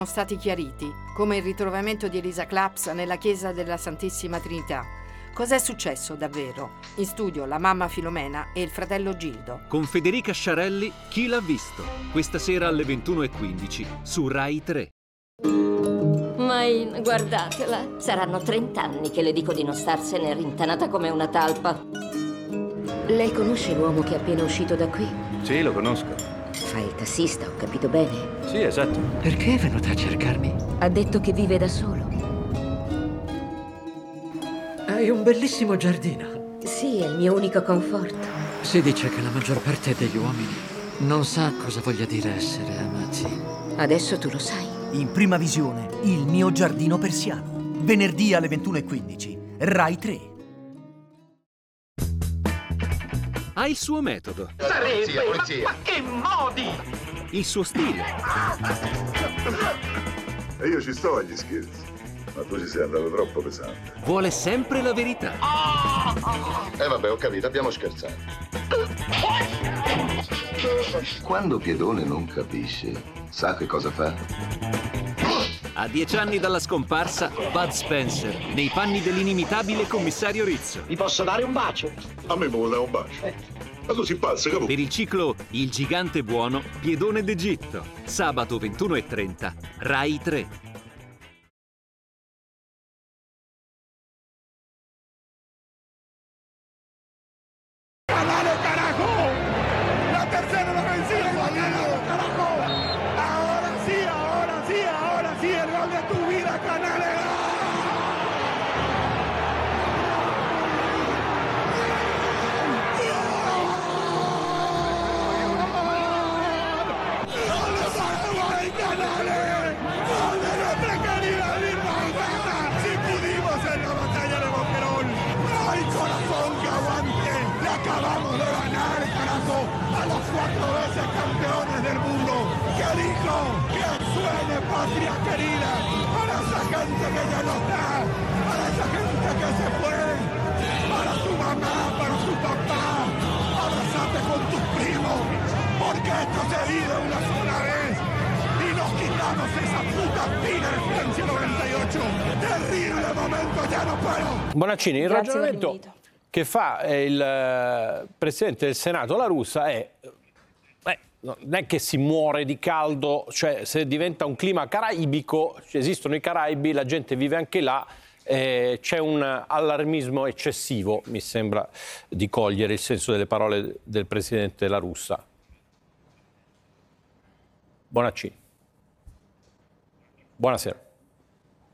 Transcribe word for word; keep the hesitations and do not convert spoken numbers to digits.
sono stati chiariti, come il ritrovamento di Elisa Claps nella chiesa della Santissima Trinità. Cos'è successo davvero? In studio la mamma Filomena e il fratello Gildo. Con Federica Sciarelli, Chi l'ha visto? Questa sera alle ventuno e quindici su Rai tre. Main, guardatela. Saranno trent'anni che le dico di non starsene rintanata come una talpa. Lei conosce l'uomo che è appena uscito da qui? Sì, lo conosco. Fa il tassista, ho capito bene. Sì, esatto. Perché è venuta a cercarmi? Ha detto che vive da solo. Hai un bellissimo giardino. Sì, è il mio unico conforto. Si dice che la maggior parte degli uomini non sa cosa voglia dire essere amati. Adesso tu lo sai. In prima visione, Il mio giardino persiano. Venerdì alle ventuno e quindici. Rai tre. Ha il suo metodo. Polizia, polizia. Ma, ma che modi! Il suo stile. E io ci sto agli scherzi, ma tu ci sei andato troppo pesante. Vuole sempre la verità. Eh vabbè, ho capito, abbiamo scherzato. Quando Piedone non capisce, sa che cosa fa? A dieci anni dalla scomparsa, Bud Spencer, nei panni dell'inimitabile commissario Rizzo. Vi posso dare un bacio? A me mi vuole dare un bacio. Ma tu si pazza, capo? Per il ciclo Il gigante buono, Piedone d'Egitto. Sabato ventuno e trenta, Rai tre. ¡Canale, carajo! ¡La tercera la vencida! ¡Canale, carajo! Ahora sí, ahora sí, ahora sí, el gol de tu vida, Canale. ¡Gol de Paraguay, Canale! ¡Gol de nuestra querida Bilbao! ¡Si pudimos en la batalla de Boquerón! ¡Ay, corazón que aguante! ¡Le acabamos de ganar, carajo! ¡A los cuatro veces campeones del mundo! ¡Que dijo! ¡Que suene, patria querida! ¡Para esa gente que ya no está! ¡Para esa gente que se fue! ¡Para tu mamá! ¡Para su papá! ¡Abrazate con tus primos! ¡Porque esto se vive una sola vez! ¡Y nos quitamos esa puta pina de Francia noventa y ocho! ¡Terrible momento! ¡Ya no puedo! Bonaccini, il Grazie, ragionamento che fa eh, il eh, Presidente del Senato La Russa è beh, non è che si muore di caldo, cioè se diventa un clima caraibico, esistono i Caraibi, la gente vive anche là, eh, c'è un allarmismo eccessivo, mi sembra di cogliere il senso delle parole del Presidente La Russa. Bonaccini. Buonasera.